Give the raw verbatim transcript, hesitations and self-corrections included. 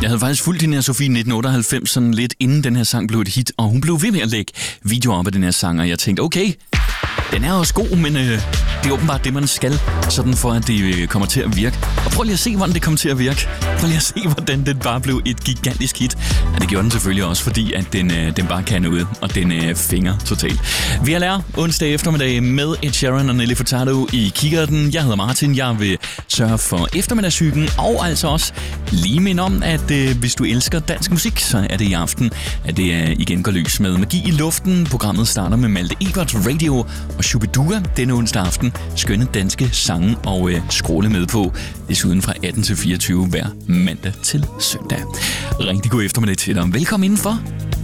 Jeg havde faktisk fulgt hende her, Sofie, nitten otteoghalvfems, sådan lidt inden den her sang blev et hit, og hun blev ved med at lægge videoer op af den her sang, og jeg tænkte, okay, den er også god, men øh, det er åbenbart det, man skal, sådan for at det øh, kommer til at virke. Og prøv lige at se, hvordan det kommer til at virke. Prøv lige at se, hvordan den bare blev et gigantisk hit. Ja, det gjorde den selvfølgelig også, fordi at den, øh, den bare kan ud, og den øh, finger totalt. Vi har lært onsdag eftermiddag med Ed Sheeran og Nelly Furtado i kikkerten. Jeg hedder Martin, jeg vil sørge for eftermiddagshyggen, og altså også lige minde om, at øh, hvis du elsker dansk musik, så er det i aften, at det er igen går løs med Magi i luften. Programmet starter med Malte Ebert, Radio og Shubidua denne onsdag aften. Skønne danske sange og øh, skråle med på. Desuden fra atten til fireogtyve hver mandag til søndag. Rigtig god eftermiddag til dig. Velkommen indenfor.